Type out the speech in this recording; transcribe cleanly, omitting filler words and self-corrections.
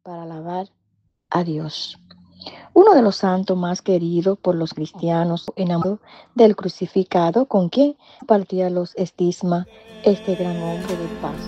para alabar a Dios. Uno de los santos más queridos por los cristianos, enamorado del crucificado, con quien compartía los estigmas, este gran hombre de paz.